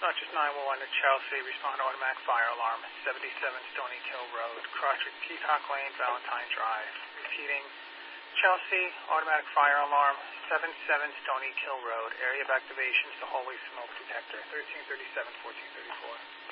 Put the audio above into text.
Dispatches 911 to Chelsea, respond automatic fire alarm, 77 Stony Kill Road, cross with Peacock Lane, Valentine Drive. Repeating, Chelsea, automatic fire alarm, 77 Stony Kill Road, area of activation is the hallway smoke detector, 1337, 1434.